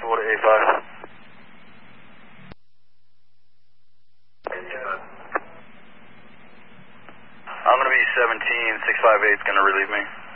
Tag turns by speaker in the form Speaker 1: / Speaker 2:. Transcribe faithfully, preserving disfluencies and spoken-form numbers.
Speaker 1: Possible to A five. I'm going to be seventeen, six five eight is going to relieve me.